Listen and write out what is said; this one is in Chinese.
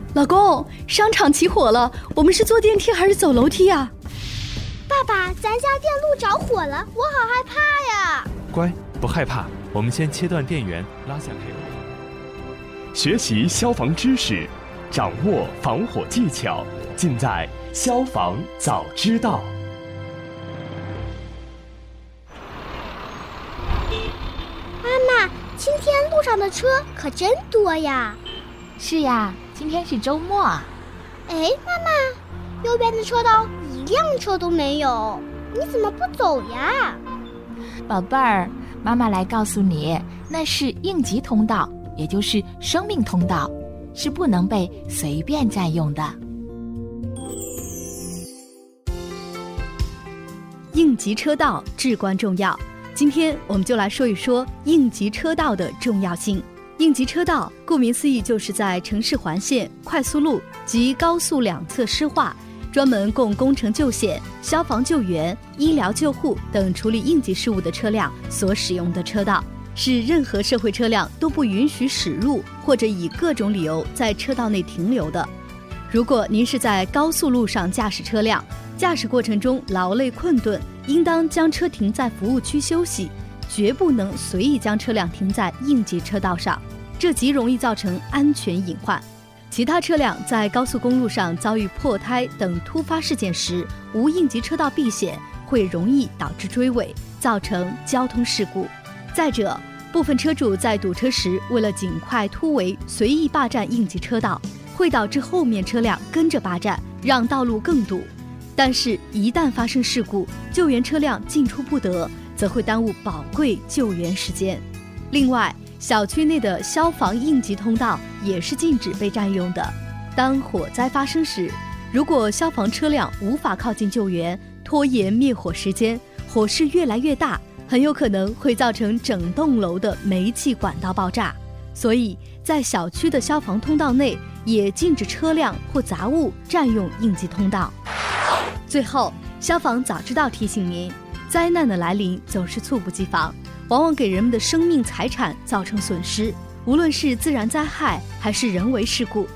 老公，商场起火了，我们是坐电梯还是走楼梯呀？ 爸爸，咱家电路着火了，我好害怕呀！ 乖，不害怕，我们先切断电源，拉下配合。 学习消防知识，掌握防火技巧，尽在消防早知道。 妈妈，今天路上的车可真多呀！ 是呀，今天是周末。 哎，妈妈，右边的车道一辆车都没有，你怎么不走呀？ 宝贝儿，妈妈来告诉你，那是应急通道，也就是生命通道，是不能被随便占用的。 应急车道至关重要，今天我们就来说一说应急车道的重要性。应急车道顾名思义，就是在城市环线、快速路及高速两侧施划，专门供工程救险、消防救援、医疗救护等处理应急事务的车辆所使用的车道，是任何社会车辆都不允许驶入或者以各种理由在车道内停留的。如果您是在高速路上驾驶车辆，驾驶过程中劳累困顿，应当将车停在服务区休息，绝不能随意将车辆停在应急车道上，这极容易造成安全隐患。其他车辆在高速公路上遭遇破胎等突发事件时，无应急车道避险，会容易导致追尾，造成交通事故。再者，部分车主在堵车时，为了尽快突围，随意霸占应急车道，会导致后面车辆跟着霸占，让道路更堵。但是，一旦发生事故，救援车辆进出不得，则会耽误宝贵救援时间。另外，小区内的消防应急通道也是禁止被占用的。当火灾发生时，如果消防车辆无法靠近救援，拖延灭火时间，火势越来越大，很有可能会造成整栋楼的煤气管道爆炸。所以，在小区的消防通道内，也禁止车辆或杂物占用应急通道。最后，消防早知道提醒您，灾难的来临总是猝不及防，往往给人们的生命财产造成损失。无论是自然灾害还是人为事故，